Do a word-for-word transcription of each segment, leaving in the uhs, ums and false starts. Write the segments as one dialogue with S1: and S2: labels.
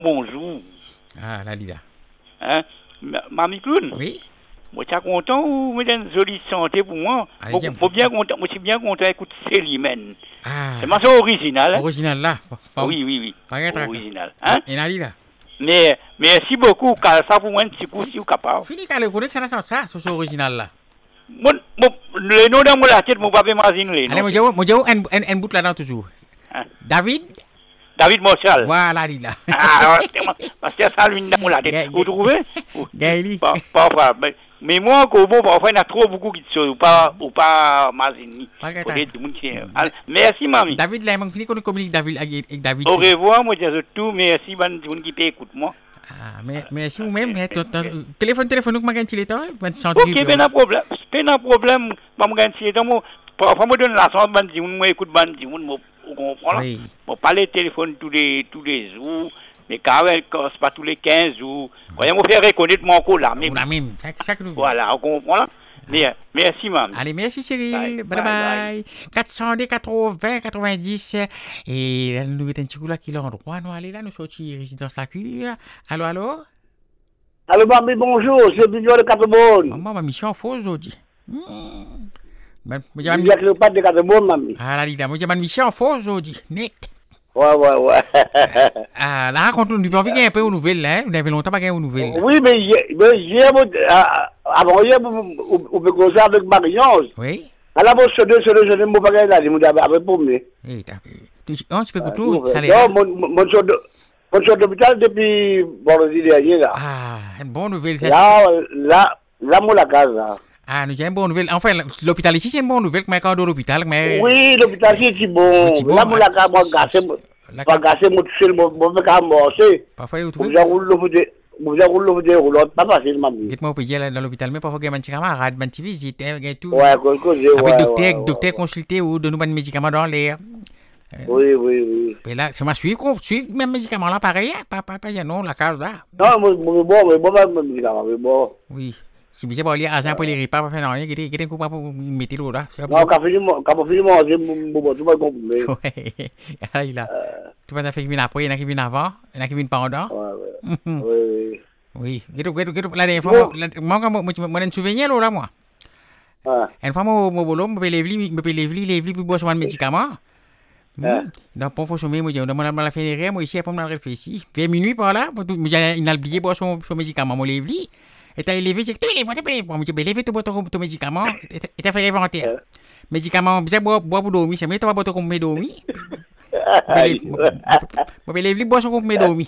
S1: bonjour.
S2: Ah, là, là.
S1: Hein? Mamie Clown?
S2: Oui.
S1: Moi, tu es content ou me donne une jolie santé pour moi?
S2: Allez,
S1: Faut,
S2: tiens.
S1: faut bien content. Moi, je suis bien content. Écoute, Célimène.
S2: Ah.
S1: C'est ma soeur originale. Hein?
S2: Original là. Pas-
S1: Oui, oui, oui.
S2: pas grave,
S1: Original. Hein?
S2: Et là, là.
S1: Mais, merci beaucoup, car ça pour moi, un petit coup, si vous capable.
S2: Fini qu'à le connaître, ça, ça, ça, c'est original là.
S1: Mon, mon, le nom dans mon la tête, mon papa m'imagine les
S2: Allez,
S1: noms.
S2: moi, je moi, je un, un, un bout là-dedans toujours.
S1: Hein?
S2: David.
S1: David Marshall.
S2: Voilà, là.
S1: Ah, parce que ça, lui, dans mon la tête.
S2: Ga-
S1: Vous trouvez?
S2: Gaëli.
S1: Pas- Parfois. Mais, mais moi, encore bon, parfois, il y a trop beaucoup de choses. Ou pas, ou pas, Mazini.
S2: Pas grave.
S1: Côté du monde qui est- Ah, merci, mamie.
S2: David là, il manque fini qu'on communique David avec avec David.
S1: Au revoir, moi, je tout. Merci, ban du monde qui peut écouter moi.
S2: Ah, mais mais si vous-même, mais ton- ton- téléphone, téléphone, nous, magasin, il est temps, ben, sans
S1: Ok, ben, un problème. Ben, un problème. Pas me gagner. Donc, parfois, moi, donne la chance, ban du monde, moi, écoute, ban du monde, moi, vous comprenez?
S2: Oui.
S1: Bon, pas les téléphones tous les, tous les jours. Mais quand même, c'est pas tous les quinze jours. Voyez, moi, faire reconnaître mon coup là. Mais,
S2: On a même, chaque, chaque nous.
S1: voilà, on comprend. Mais, merci, mamie.
S2: Allez, merci Cyril.
S1: Bye,
S2: Bye bye.
S1: bye,
S2: quatre cent quatre-vingts quatre-vingt-dix. Et là, nous mettons un petit coup là qui est l'endroit. Nous allons là, nous sortir résidence la cuire. Allô, allô?
S3: Allô, mamie, bonjour, c'est Bidouin de Catebonne.
S2: Maman, ma mission fausse aujourd'hui. Hmm. Ben, moi, j'ai
S3: Je
S2: ma-
S3: suis avec le pâte de Catebonne, mamie.
S2: Ah, là, là, moi, j'ai ma mission fausse aujourd'hui. Net.
S3: Ouais, ouais, ouais.
S2: Ah, là, raconte-nous, nous avons un peu aux nouvelles, là. Vous avez longtemps pas gagné aux nouvelles.
S3: Oui, mais hier, mais hier, moi, euh, avant hier, on peut causer avec Marie-Ange.
S2: Oui?
S3: À la base, ce deux, ce deux, je n'aime pas gagner là, je me dis avec pour moi.
S2: Eh, t'as tu oh, tu peux écouter tout, ça l'est.
S3: Non, mon, mon choix de, mon choix d'hôpital depuis, bon, le dernier, là.
S2: Ah, une bonne nouvelle, ça.
S3: Là, là, là, moi, la case, là.
S2: Ah, nous avons une bonne nouvelle. Enfin, l'hôpital ici, c'est une bonne nouvelle, mais quand on est à l'hôpital, mais.
S3: Oui, l'hôpital, c'est bon.
S2: c'est bon.
S3: Là, moi, la case, moi, gâché,
S2: La
S3: moi, gâché, moi, touché, moi, moi, moi, c'est.
S2: Parfois, vous
S3: Vous
S2: trouvez.
S3: avez roulé le vidéo, vous avez roulé le vidéo, l'autre, pas facile, mamie.
S2: Dites-moi, on peut y aller dans l'hôpital, mais parfois, il y a un petit camarade, un petit visite, il y a tout.
S3: Ouais, quelque chose, ouais.
S2: Avec docteur,
S3: ouais, ouais,
S2: docteur
S3: ouais.
S2: consulté ou donner des médicaments dans l'air.
S3: Oui, oui, oui.
S2: Et là, c'est ma suivre, suivre même médicaments là, pareil, hein, pas, pas, pas, y a non, la case là.
S3: Non, mais bon, mais bon, mais médicament, mais bon.
S2: Oui. Si vous avez les agents pour les repas, pas faire rien, qui est un coup pas pour mettre l'eau là. C'est
S3: Non, quand on finit manger, bon, tout va comprendre.
S2: Ouais. Ah, il a. Tu vas faire qui vient après, il y en a qui viennent avant, il y en a qui viennent pendant.
S3: Ouais, ouais. Oui, oui.
S2: Oui. Gitu, gitu, gitu. La dernière fois, moi, moi, moi, moi, un souvenir là, moi.
S3: Ah.
S2: Une fois, moi, moi, boulot, moi, les vlis, moi, les vlis, les vlis, puis boire un médicament. Dans le fond, sommeil, moi, on m'a la fait rire, moi, ici, après, on m'a réfléchi. Puis, à minuit, par là, il a oublié boire son médicament, moi, les vlis. Et t'as élevé, j'ai dit, tu l'élevé, tu l'élevé, moi, j'ai élevé ton médicament, et t'as fait l'inventaire. Médicament, bien, boire pour dormir, c'est mieux, tu vas boire ton dormir. Moi, les vlis, boire son dormir.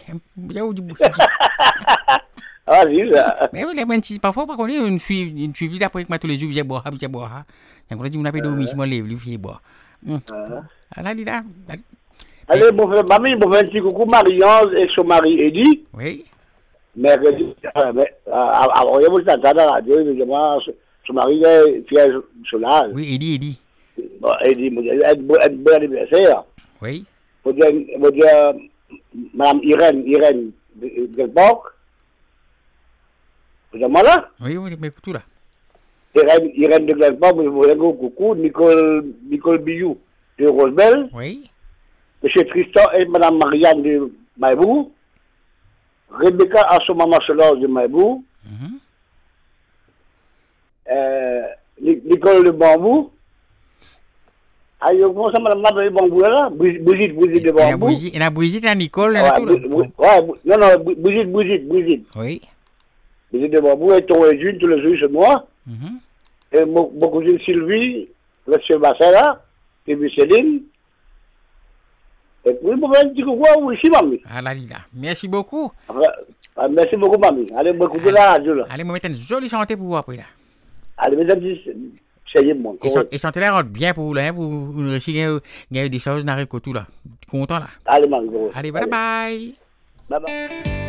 S3: Ah, c'est ça.
S2: Mais oui, les gens, parfois, par contre, une suivi, une suivi d'après que moi, tous les jours, j'ai boire, j'ai boire. Donc, on a dit, on a pas dormi, si moi, les vlis, j'ai boire. Ah, là, là.
S3: Allez, bon, mamie, bon, un petit coucou, Marie-Ange et son mari Eddie.
S2: Oui.
S3: Mercredi, avant, il y a beaucoup de la radio, évidemment, son mari est Pierre Solage.
S2: Oui, Eddie, Eddie.
S3: Bon, Eddie, un bon anniversaire.
S2: Oui.
S3: Faut dire, faut dire, Madame Irène, Irène Delporc. Vous êtes là?
S2: Oui, oui, mais écoute tout là.
S3: Irène, Irène de Delporc, vous voulez un coucou, Nicole, Nicole Billou de Rosebel.
S2: Oui.
S3: Monsieur Tristan et Madame Marianne de Maïbou. Rebecca Assoma Marcelor de Maïbou.
S2: Mm-hmm.
S3: Euh, Nicole de Bambou. Aïe, comment ça, Madame Madame de Bambou là? Brigitte, Brigitte de Bambou.
S2: Il y a Brigitte, il y a Nicole, il y a tout
S3: là. Ouais, non, non, Brigitte, Brigitte, Brigitte.
S2: Oui.
S3: Brigitte de Bambou est tombée d'une tous les jours chez moi.
S2: Mm-hmm.
S3: Et mon, mon cousine Sylvie, le chef Bassin là, et puis Céline. Et puis, vous pouvez dire quoi, oui, si, mamie.
S2: Ah là, là. Merci beaucoup.
S3: Ah, merci beaucoup, mamie. Allez, écoutez la radio là.
S2: Allez, me mettre une jolie santé pour vous après là.
S3: Allez, mesdames, c'est moi.
S2: Et santé là rentre bien pour vous là, pour nous réussir gagner des choses, n'arrive que tout là. Content là.
S3: Allez, mamie.
S2: Allez, bye bye.
S3: Bye bye.